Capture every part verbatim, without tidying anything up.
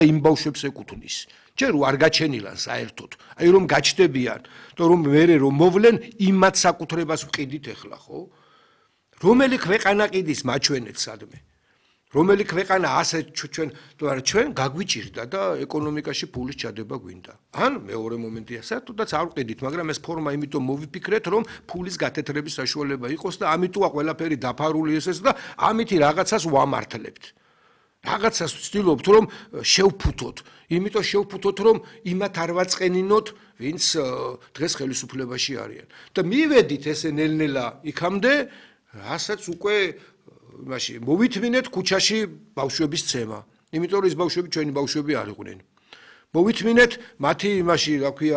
იმ ბავშვებს ეკუთვნის. ჯერ არ გაჩენილან საერთოდ. აი რომ გაჩდებიან, და რომ მერე რომ მოვლენ იმათ საკუთრებას ვყიდით ახლა, ხო? რომელი ქვეყანა ყიდის მაჩვენეთ სადმე? რომელი ქვეყანა ასე ჩვენ, თუ არა ჩვენ გაგვიჭირდა და ეკონომიკაში ფულის ჩადება გვინდა. ან მეორე მომენტია, საერთოდაც არ ვყიდით, მაგრამ ეს ფორმა იმიტომ მოვიფიქრეთ, რომ ფულის გათეთრების საშუალება იყოს და ამიტოა ყველაფერი დაფარული ესეც და ამითი რაღაცას ვამართლებთ. რაღაცას ვცდილობთ, რომ შევფუთოთ. იმიტომ შევფუთოთ, რომ იმათ არ ვაწყენინოთ, ვინც დღეს ხელისუფლებაში არიან. და მივედით ესე ნელ-ნელა იქამდე, რასაც უკვე იმაში მოვითმინეთ ქუჩაში ბავშვების ცემა. იმიტომ რომ ეს ბავშვები ჩვენი ბავშვები არ იყვნენ. მოვითმინეთ მათი იმაში, რა ქვია,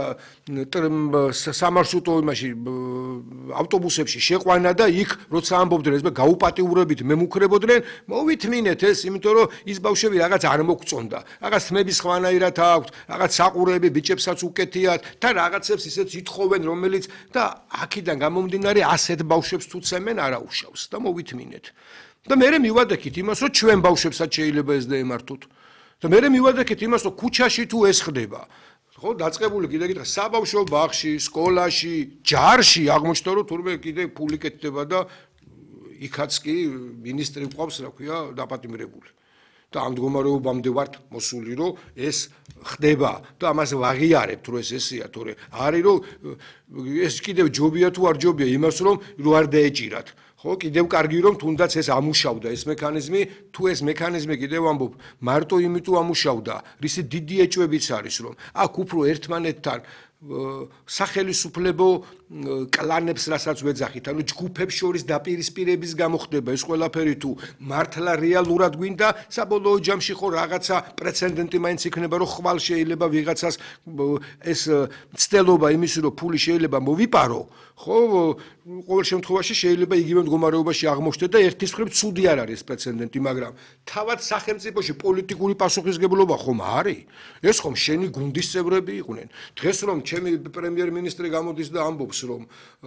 სამარშრუტო იმაში ავტობუსებში შეყვანა და იქ როცა ამბობდნენ ეს გაუპატიურებით მემუქრებოდნენ, მოვითმინეთ ეს, იმიტომ რომ ის ბავშვები რაღაც არ მოგწონდა. რაღაც თმები სხვანაირად აქვთ, რაღაც საყურეები ბიჭებსაც უკეთიათ და რაღაცებს ისეც ითხოვენ, რომელიც და აქედან გამომდინარე ასეთ ბავშვებს თუ ცემენ არაუშავს და მოვითმინეთ. და მერე მივადექით იმას, რომ ჩვენ ბავშვებსაც შეიძლება ეს დაემართოთ. და მერე მივადექით იმას, რომ ქუჩაში თუ ეს ხდება, ხო, დაწყებული კიდე კიდე საბავშვო ბაღში, სკოლაში, ჯარში აღმოჩნდა, რომ თურმე კიდე ფული კეთდება და იქაც კი მინისტრი ყავს, რა ქვია, დაპატიმრებული. და ამ მდგომარეობამდე ვართ მოსული, რომ ეს ხდება და ამას ვაღიარებთ, რომ ეს ესეა, თორე არის რომ ეს კიდევ ჯობია თუ არ ჯობია იმას, რომ რო არ დაეჭირათ. ხო, კიდევ კარგი რომ თუნდაც ეს ამუშავდა ეს მექანიზმი, თუ ეს მექანიზმი კიდევ ამბობ, მარტო იმიტომ ამუშავდა, რისი დიდი ეჭვებიც არის, რომ აქ უფრო ერთმანეთთან სახელისუფლებო კლანებს რასაც ვეძახით, ანუ ჯგუფებს შორის დაპირისპირების გამო ხდება ეს ყველაფერი თუ მართლა რეალურად გვინდა, საბოლოო ჯამში ხო რაღაცა პრეცედენტი მაინც იქნება, რომ ხვალ შეიძლება ვიღაცას ეს ცდელობა იმის, რომ ფული შეიძლება მოვიპარო, ხო, ყოველ შემთხვევაში შეიძლება იგივე მდგომარეობაში აღმოჩნდეს და ერთის მხრივ ცუდი არ არის ეს პრეცედენტი, მაგრამ თავად სახელმწიფოში პოლიტიკური პასუხისმგებლობა ხომ არის? ეს ხომ შენი გუნდის წევრები იყვნენ. დღეს რომ ჩემი პრემიერ-მინისტრი გამოდის და ამბობს, რომ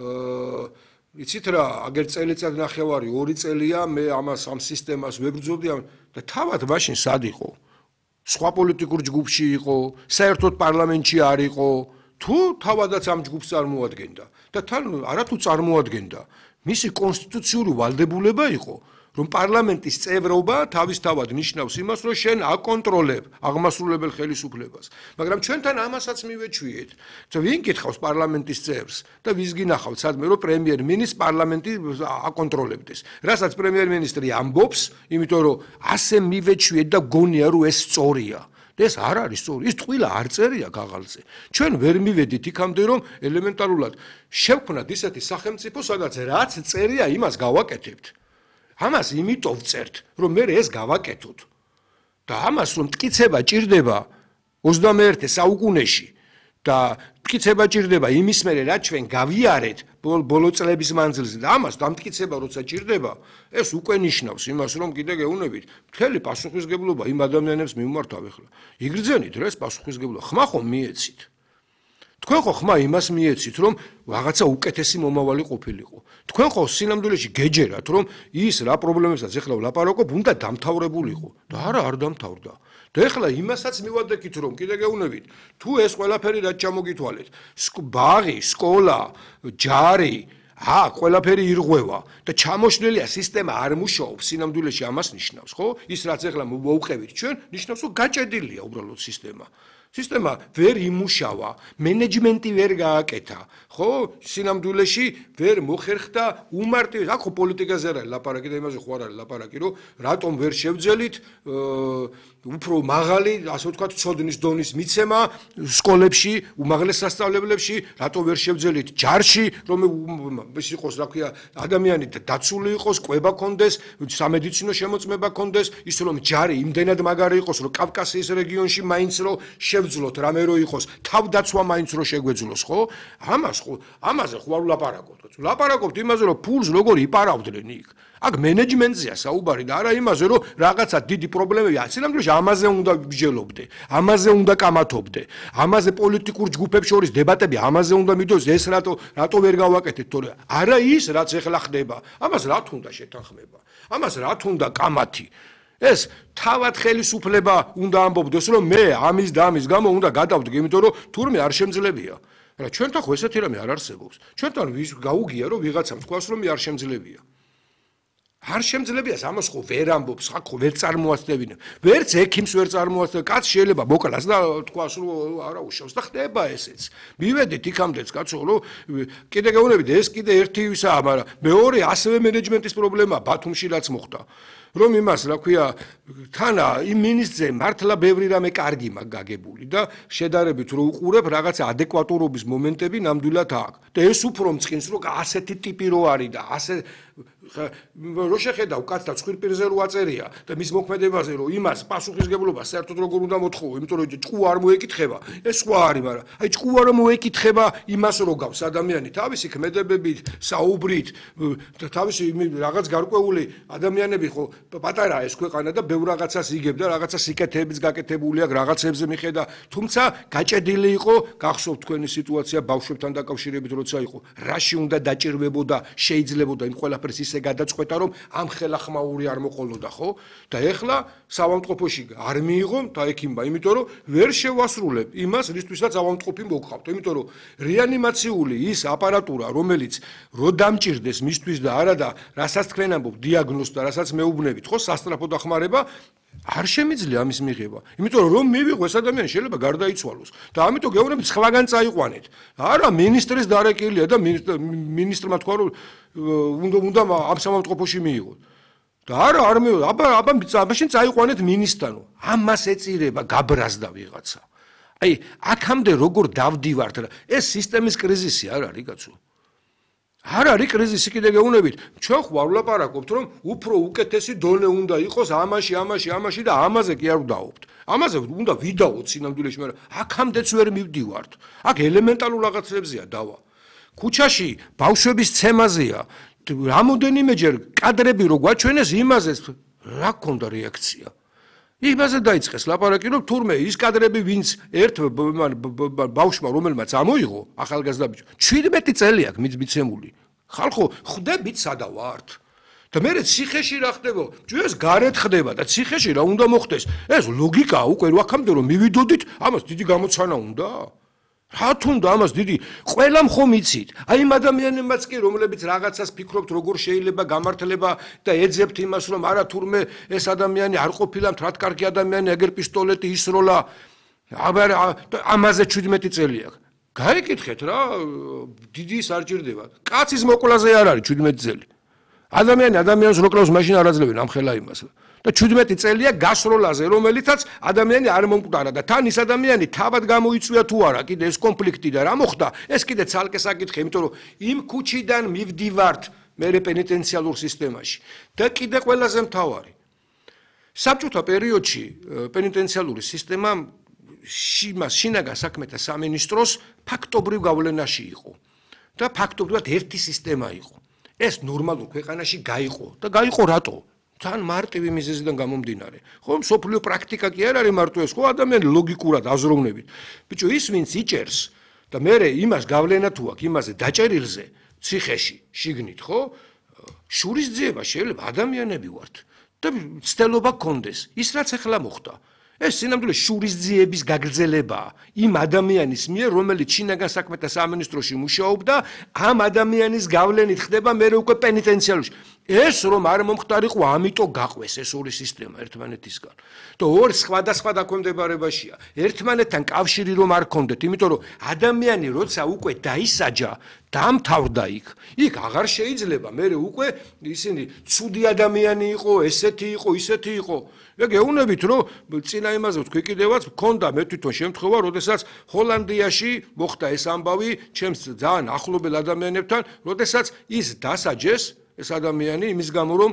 იცით რა, აგერ წელიწად ნახევარი, ორი წელია მე ამას ამ სისტემას ვებრძოდი და თავად მაშინ სად იყო? სხვა პოლიტიკურ ჯგუფში იყო, საერთოდ პარლამენტში არ იყო, თუ თავადაც ამ ჯგუფს წარმოადგენდა და თან არათუ წარმოადგენდა, მისი კონსტიტუციური ვალდებულება იყო, რომ პარლამენტის წევრობა თავისთავად ნიშნავს იმას, რომ შენ აკონტროლებ აღმასრულებელ ხელისუფლებას. მაგრამ ჩვენთან ამასაც მივეჩვიეთ. ვინ გითხავს პარლამენტის წევრს და ვის გინახავთ სადმე, რომ პრემიერ-მინისტრს პარლამენტი აკონტროლებდეს. რასაც პრემიერ-მინისტრი ამბობს, იმიტომ რომ ასე მივეჩვიეთ და გონია, რომ ეს სწორია. ეს არ არის სწორი, ის ტყუილა არ წერია გაღალზე. ჩვენ ვერ მივედით იქამდე, რომ ელემენტარულად შევქმნათ ისეთი სახელმწიფო, სადაც რაც წერია, იმას გავაკეთებთ. ამას იმიტომ ვწერთ, რომ მე ეს გავაკეთოთ. და ამას რომ მტკიცება ჭირდება ოცდამეერთე საუკუნეში და მტკიცება ჭირდება იმის მერე, რაც ჩვენ გავიარეთ ბოლო წლების მანძილზე და ამას დამტკიცება როცა ჭირდება, ეს უკვე ნიშნავს იმას, რომ კიდე გეუბნებით, მთელი პასუხისმგებლობა იმ ადამიანებს მიმართავ ახლა. იგრძენით რა ეს პასუხისმგებლობა, ხმა ხომ მიეცით. თქვენ ხო ხმა იმას მიეცით, რომ რაღაცა უკეთესი მომავალი ყოფილიყო. თქვენ ხო სინამდვილეში გეჯერათ, რომ ის რა პრობლემებსაც ეხლა ვლაპარაკობ, უნდა დამთავრებულიყო. და არა, არ დამთავრდა. და ეხლა იმასაც მივადექით, რომ კიდე გეუბნებით, თუ ეს ყველაფერი რაც ჩამოგითვალეთ, ბაღი, სკოლა, ჯარი, ა, ყველაფერი ირღვევა და ჩამოშლილია სისტემა არ მუშაობს, სინამდვილეში ამას ნიშნავს, ხო? ის რაც ეხლა მოვუყევით ჩვენ, ნიშნავს, რომ გაჭედილია უბრალოდ სისტემა. სისტემა ვერ იმუშავა, მენეჯმენტი ვერ გააკეთა, ხო? სინამდვილეში ვერ მოხერხდა უმარტივეს, აქ ხო პოლიტიკაზე არ არის ლაპარაკი და იმაზე ხო არ არის ლაპარაკი, რომ რატომ ვერ შევძელით უფრო მაღალი, ასე ვთქვათ, ცოდნის დონის მიცემა სკოლებში, უმაღლეს სასწავლებლებში, რატომ ვერ შევძელით ჯარში, რომ ის იყოს, რა ქვია, ადამიანი დაცული იყოს, კვება ქონდეს, სამედიცინო შემოწმება ქონდეს, ის რომ ჯარი იმდენად მაგარი იყოს, რომ კავკასიის რეგიონში მაინც რომ შევძლოთ რამე რო იყოს, თავდაცვა მაინც რო შეგვეძლოს, ხო? ამას ხო, ამაზე ხო არ ვლაპარაკობთ. ვლაპარაკობთ იმაზე, რომ ფულს როგორ იპარავდნენ იქ. აქ მენეჯმენტზეა საუბარი და არა იმაზე, რომ რაღაცა დიდი პრობლემებია. სინამდვილეში ამაზე უნდა ვიბრძოლობდე, ამაზე უნდა კამათობდე, ამაზე პოლიტიკურ ჯგუფებს შორის დებატები, ამაზე უნდა მიდოს ეს რატო რატო ვერ გავაკეთეთ, თორე არა ის, რაც ეხლა ხდება. ამას რა თუნდა შეთანხმება? ამას რა თუნდა კამათი? ეს თავად ხელისუფლება უნდა ამბობდეს, რომ მე ამის და ამის გამო უნდა გადავდგე, იმიტომ რომ თურმე არ შემძლებია. რა ჩვენთან ხო ესეთი რამე არ არსებობს. ჩვენთან ვის გაუგია, რომ ვიღაცამ თქვას, რომ მე არ შემძლებია. არ შემძლებიას ამას ხო ვერ ამბობს, ხო ვერ წარმოასწევინებ. ვერც ექიმს ვერ წარმოასწევ, კაც შეიძლება მოკლას და თქვას, რომ არა უშავს და ხდება ესეც. მივედით იქამდეც კაცო, რომ კიდე გეუბნებით, ეს კიდე ერთი ისაა, მაგრამ მეორე ასევე მენეჯმენტის პრობლემაა ბათუმში რაც მოხდა. რომ იმას, რა ქვია, თანა იმ მინისტრზე მართლა ბევრი რამე კარგი მაგ გაგებული და შედარებით რო უყურებ რაღაცა ადეკვატურობის მომენტები ნამდვილად აქვს. და ეს უფრო მწყინს, რომ ასეთი ტიპი რო არის და ასე რო შეხედავ კაცს და ცხვირპირზე რო აწერია და მის მოქმედებაზე რომ იმას პასუხისგებლობა საერთოდ როგორ უნდა მოთხოვო, იმიტომ რომ ჭკუ არ მოეკითხება, ეს სხვა არის, მაგრამ აი ჭკუ არ მოეკითხება იმას რო გავს ადამიანი თავისი ქმედებებით, საუბრით, თავისი რაღაც გარკვეული ადამიანები ხო პატარაა ეს ქვეყანა და ბევრ რაღაცას იგებდა, რაღაცა სიკეთეებიც გაკეთებული აქვს, რაღაცებზე მიხედა, თუმცა გაჭედილი იყო, გახსოვთ თქვენი სიტუაცია ბავშვებთან დაკავშირებით როცა იყო, რაში უნდა დაჭირვებოდა, შეიძლებოდა იმ ყველაფერს ისე გადაწყვეტა, რომ ამ ხელახმაური არ მოყოლოდა, ხო? და ეხლა საავადმყოფოში არ მიიღო და ექიმმა, იმიტომ რომ ვერ შევასრულებ იმას, რისთვისაც ავადმყოფი მოგყავთ, იმიტომ რომ რეანიმაციული ის აპარატურა, რომელიც რო დამჭირდეს მისთვის და არა და რასაც თქვენ ამბობთ, დიაგნოზს და რასაც მეუბნებით, ხო, სასწრაფო დახმარება არ შემიძლია ამის მიღება. იმიტომ რომ რომ მივიღო ეს ადამიანი შეიძლება გარდაიცვალოს. და ამიტომ გეუბნებით სხვაგან წაიყვანეთ. არა, მინისტრის დარეკილია და მინისტრმა თქვა რომ უნდა უნდა ამ საავადმყოფოში მიიღოთ. და არა, არ მე აბა აბა მაშინ წაიყვანეთ მინისტრთანო. ამას ეწირება გაბრაზდა ვიღაცა. აი, აქამდე როგორ დავდივართ რა. ეს სისტემის კრიზისი არ არის, კაცო. არ არის კრიზისი კიდე გეუბნებით. ჩვენ ხო არ ვლაპარაკობთ, რომ უფრო უკეთესი დონე უნდა იყოს ამაში, ამაში, ამაში და ამაზე კი არ ვდაობთ. ამაზე უნდა ვიდაოთ სინამდვილეში, მაგრამ აქამდეც ვერ მივდივართ. აქ ელემენტარულ რაღაცებზეა დავა. ქუჩაში ბავშვების ცემაზეა. რამოდენიმეჯერ კადრები რო გვაჩვენეს იმაზეც რა ქონდა რეაქცია. იმაზე დაიწყეს ლაპარაკი, რომ თურმე ის კადრები ვინც ერთ ბავშვმა რომელმაც ამოიღო ახალგაზრდა ბიჭო ჩვიდმეტი წელი აქვს მიცემული. ხალხო ხვდებით სადა ვართ. და მე ციხეში რა ხდება? ეს გარეთ ხდება და ციხეში რა უნდა მოხდეს? ეს ლოგიკაა უკვე რო აქამდე რომ მივიდოდით, ამას დიდი გამოცანა უნდა? რა თუნდა ამას დიდი ყველამ ხომ იცით აი იმ ადამიანებმაც კი რომლებიც რაღაცას ფიქრობთ როგორ შეიძლება გამართლება და ეძებთ იმას რომ არა თურმე ეს ადამიანი არ ყოფილა მთრად კარგი ადამიანი ეგერ პისტოლეტი ისროლა აბა ამაზე ჩვიდმეტი წელი აქვს გაიკითხეთ რა დიდი ის არ ჭირდება კაცის მოკლაზე არ არის ჩვიდმეტი წელი ადამიანი ადამიანს როკლავს მაშინ არ აძლევენ ამ ხელა იმას და ჩვიდმეტი წელია გასროლაზე რომელიცაც ადამიანი არ მომკვდარა და თან ის ადამიანი თავად გამოიწვია თუ არა კიდე ეს კონფლიქტი და რა მოხდა ეს კიდე ცალკე საკითხი იმიტომ რომ იმ ქუჩიდან მივდივართ მე პენიტენციალურ სისტემაში და კიდე ყველაზე მთავარი საბჭოთა პერიოდში პენიტენციალური სისტემა შიმას შინაგან საქმეთა სამინისტროს ფაქტობრივ გავლენაში იყო და ფაქტობრივად ერთი სისტემა იყო ეს ნორმალურ ქვეყანაში გაიყო და გაიყო რატო თან მარტივი მიზეზიდან გამომდინარე. ხო, სოფლიო პრაქტიკა კი არ არის მარტო ეს, ხო, ადამიანი ლოგიკურად აზროვნებით. ბიჭო, ის ვინც იჭერს და მე იმას გავლენა თუ აქვს იმაზე დაჭერილზე, ციხეში, შიგნით, ხო? შურისძიება შეიძლება ადამიანები ვართ და ცდელობა გქონდეს. ის რაც ახლა მოხდა. ეს სინამდვილეში შურისძიების გაგრძელებაა იმ ადამიანის მიერ, რომელიც შინაგან საქმეთა სამინისტროში მუშაობდა, ამ ადამიანის გავლენით ხდება მე უკვე პენიტენციარში. ეს რომ არ მომხდარიყო, ამიტომ გაყვეს ეს ორი სისტემა ერთმანეთისგან. და ორი სხვადასხვა დაქვემდებარებაშია. ერთმანეთთან კავშირი რომ არ ქონდეთ, იმიტომ რომ ადამიანი როცა უკვე დაისაჯა, დამთავრდა იქ. იქ აღარ შეიძლება მე უკვე ისინი ცუდი ადამიანი იყო, ესეთი იყო, ისეთი იყო. ეგ ეუბნებით რომ წინა იმაზე ვთქვი კიდევაც მქონდა მე თვითონ შემთხვევა, როდესაც ჰოლანდიაში მოხდა ეს ამბავი ჩემს ძალიან ახლობელ ადამიანებთან, როდესაც ის დასაჯეს ეს ადამიანი იმის გამო რომ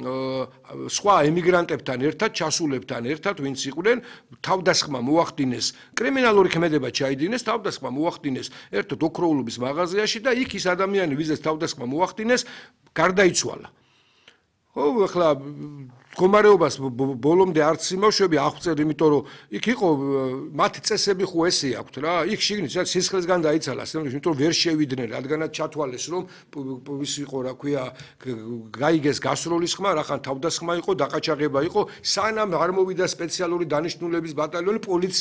სხვა ემიგრანტებთან ერთად ჩასულებთან ერთად ვინც იყვნენ თავდასხმა მოახდინეს კრიმინალური ქმედება ჩაიდინეს თავდასხმა მოახდინეს ერთ დოქროულობის მაღაზიაში და იქ ის ადამიანი ვიზეს თავდასხმა მოახდინეს გარდაიცვალა ხო, ახლა მდგომარეობას ბოლომდე არც იმავშები აღწერ, იმიტომ რომ იქ იყო მათი წესები ხო ესე აქვთ რა. იქ შიგნით სისხლისგან დაიცალა, იმიტომ რომ ვერ შევიდნენ, რადგანაც ჩათვალეს რომ ის იყო, რა ქვია, გაიგეს გასროლის ხმა, რახან თავდასხმა იყო, დაყაჩაღება იყო, სანამ არ მოვიდა სპეციალური დანიშნულების ბატალიონი, პოლიცია